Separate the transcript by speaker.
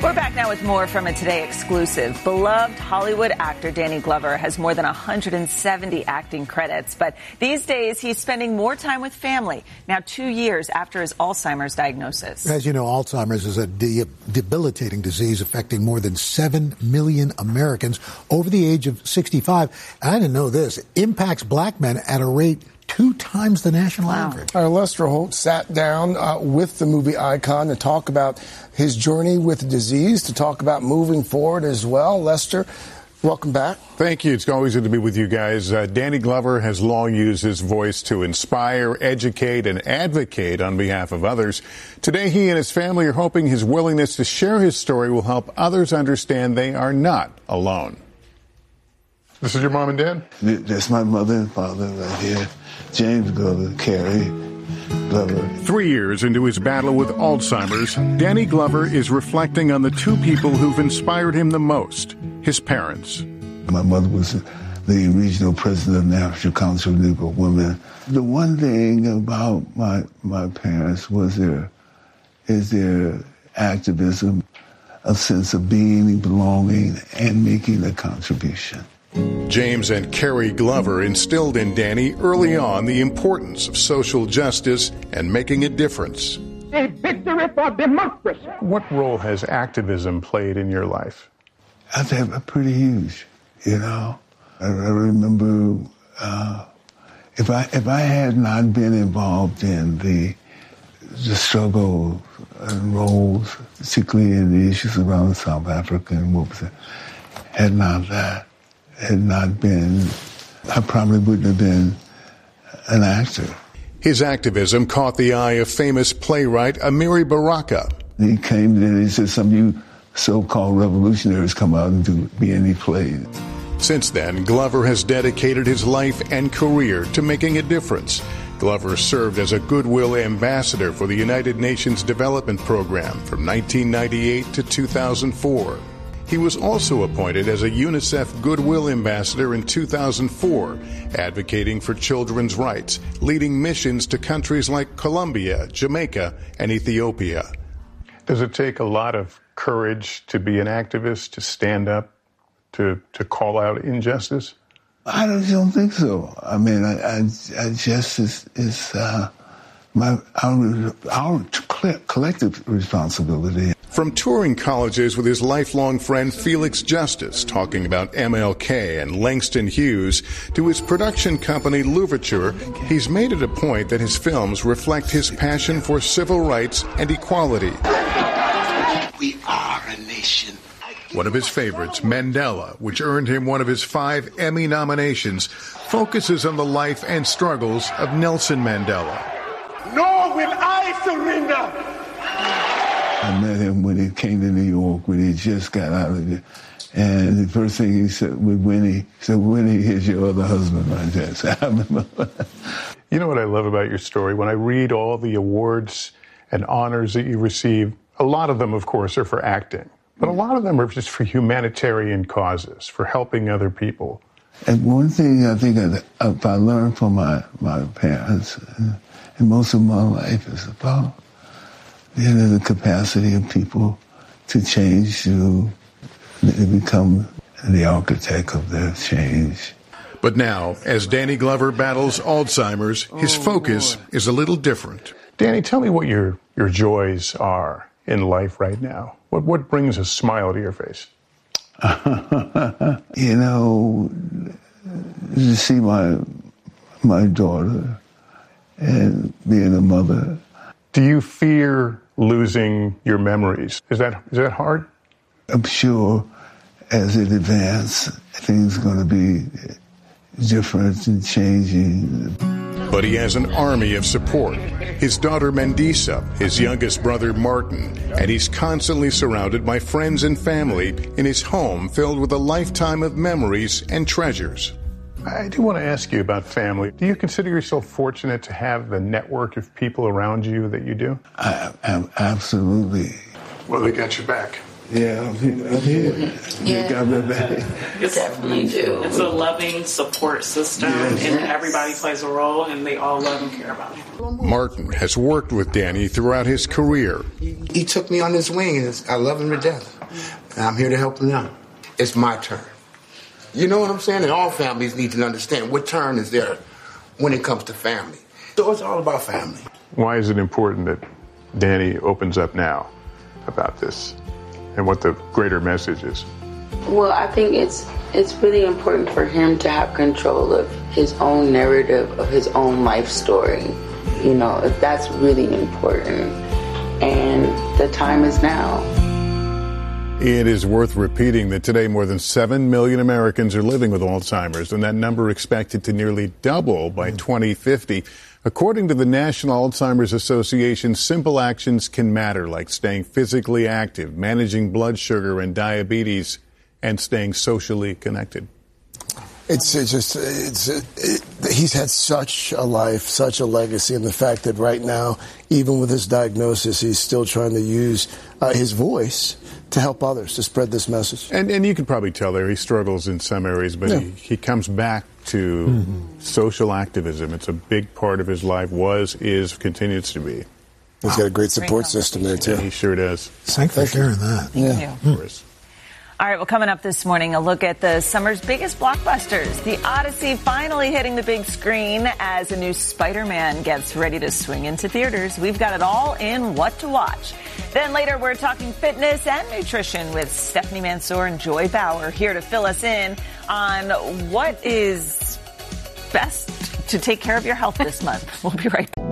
Speaker 1: We're back now with more from a Today exclusive. Beloved Hollywood actor Danny Glover has more than 170 acting credits, but these days he's spending more time with family, now 2 years after his Alzheimer's diagnosis.
Speaker 2: As you know, Alzheimer's is a debilitating disease affecting more than 7 million Americans over the age of 65. I didn't know this. Impacts black men at a rate 2 times the national average.
Speaker 3: Lester Holt sat down with the movie icon to talk about his journey with the disease, to talk about moving forward as well. Lester, welcome back.
Speaker 4: Thank you. It's always good to be with you guys. Danny Glover has long used his voice to inspire, educate, and advocate on behalf of others. Today, he and his family are hoping his willingness to share his story will help others understand they are not alone. This is your mom and dad?
Speaker 5: That's my mother and father right here. James Glover, Carrie Glover.
Speaker 4: 3 years into his battle with Alzheimer's, Danny Glover is reflecting on the 2 people who've inspired him the most, his parents.
Speaker 5: My mother was the regional president of the National Council of Negro Women. The one thing about my parents was their activism, a sense of being and belonging and making a contribution.
Speaker 4: James and Carrie Glover instilled in Danny early on the importance of social justice and making a difference.
Speaker 6: A victory for democracy.
Speaker 4: What role has activism played in your life?
Speaker 5: I think pretty huge, you know. I remember if I had not been involved in the struggle and roles, particularly in the issues around South Africa and what was it, had not been, I probably wouldn't have been an actor.
Speaker 4: His activism caught the eye of famous playwright Amiri Baraka.
Speaker 5: He came in and he said, some of you so-called revolutionaries come out and be any plays.
Speaker 4: Since then, Glover has dedicated his life and career to making a difference. Glover served as a Goodwill Ambassador for the United Nations Development Program from 1998 to 2004. He was also appointed as a UNICEF Goodwill Ambassador in 2004, advocating for children's rights, leading missions to countries like Colombia, Jamaica, and Ethiopia. Does it take a lot of courage to be an activist, to stand up, to call out injustice?
Speaker 5: I don't think so. I mean, justice is our collective responsibility.
Speaker 4: From touring colleges with his lifelong friend Felix Justice, talking about MLK and Langston Hughes, to his production company Louverture, he's made it a point that his films reflect his passion for civil rights and equality.
Speaker 5: We are a nation.
Speaker 4: One of his favorites, Mandela, which earned him one of his 5 Emmy nominations, focuses on the life and struggles of Nelson Mandela.
Speaker 6: Nor will I surrender.
Speaker 5: I met him when he came to New York, when he just got out of it. And the first thing he said with Winnie, he said, Winnie, here's your other husband right there. So I remember.
Speaker 4: You know what I love about your story? When I read all the awards and honors that you receive, a lot of them, of course, are for acting. But a lot of them are just for humanitarian causes, for helping other people.
Speaker 5: And one thing I think I learned from my parents, and most of my life, is about the capacity of people to change, to become the architect of their change.
Speaker 4: But now, as Danny Glover battles Alzheimer's, his focus is a little different. Danny, tell me what your joys are in life right now. What brings a smile to your face?
Speaker 5: You know, to see my daughter and being a mother.
Speaker 4: Do you fear losing your memories? Is that hard?
Speaker 5: I'm sure as it advances, things are going to be different and changing.
Speaker 4: But he has an army of support. His daughter Mandisa, his youngest brother Martin, and he's constantly surrounded by friends and family in his home filled with a lifetime of memories and treasures. I do want to ask you about family. Do you consider yourself fortunate to have the network of people around you that you do?
Speaker 5: Absolutely.
Speaker 4: Well, they got your back.
Speaker 5: Yeah, I'm here.
Speaker 7: Yeah.
Speaker 5: You got my back.
Speaker 7: You definitely do.
Speaker 8: It's a loving support system,
Speaker 5: yes.
Speaker 8: And everybody plays a role, and they all love and care about him.
Speaker 4: Martin has worked with Danny throughout his career.
Speaker 9: He took me on his wing, and I love him to death.
Speaker 7: and I'm here to help them. It's my turn. You know what I'm saying? And all families need to understand what turn is there when it comes to family. So it's all about family.
Speaker 4: Why is it important that Danny opens up now about this and what the greater message is?
Speaker 9: Well, I think it's really important for him to have control of his own narrative, of his own life story. You know, that's really important. And the time is now.
Speaker 4: It is worth repeating that today more than 7 million Americans are living with Alzheimer's, and that number expected to nearly double by 2050. According to the National Alzheimer's Association, simple actions can matter, like staying physically active, managing blood sugar and diabetes, and staying socially connected.
Speaker 3: He's had such a life, such a legacy, and the fact that right now, even with his diagnosis, he's still trying to use his voice to help others, to spread this message.
Speaker 4: And you can probably tell there he struggles in some areas, but he comes back to social activism. It's a big part of his life, is, continues to be.
Speaker 3: He's got a great support system there, too.
Speaker 4: Yeah, he sure does.
Speaker 2: Thanks for sharing that.
Speaker 1: Thank you. All right, well, coming up this morning, a look at the summer's biggest blockbusters. The Odyssey finally hitting the big screen as a new Spider-Man gets ready to swing into theaters. We've got it all in What to Watch. Then later, we're talking fitness and nutrition with Stephanie Mansour and Joy Bauer here to fill us in on what is best to take care of your health this month. We'll be right back.